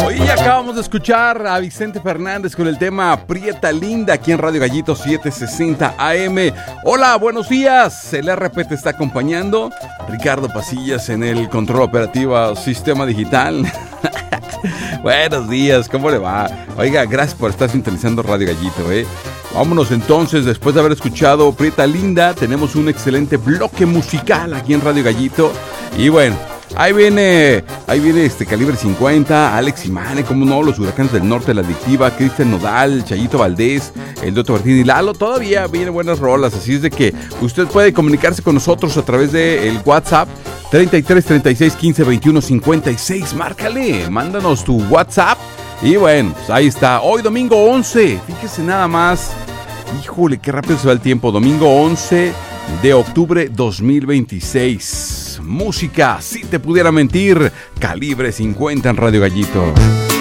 Y acabamos de escuchar a Vicente Fernández con el tema Prieta Linda aquí en Radio Gallito 760 AM. Hola, buenos días. El RP te está acompañando. Ricardo Pasillas en el control operativo Sistema Digital. Buenos días, ¿cómo le va? Oiga, gracias por estar sintonizando Radio Gallito, Vámonos entonces, después de haber escuchado Prieta Linda, tenemos un excelente bloque musical aquí en Radio Gallito. Y bueno, ahí viene Calibre 50, Alex Imane, como no, los Huracanes del Norte, La Adictiva, Cristian Nodal, Chayito Valdés, el Dr. Martín y Lalo. Todavía vienen buenas rolas, así es de que usted puede comunicarse con nosotros a través del WhatsApp 33 36 15 21 56. Márcale, mándanos tu WhatsApp. Y bueno, pues ahí está. Hoy domingo 11, fíjese nada más. Híjole, qué rápido se va el tiempo. Domingo 11 de octubre 2026. Música, si te pudiera mentir. Calibre 50 en Radio Gallito.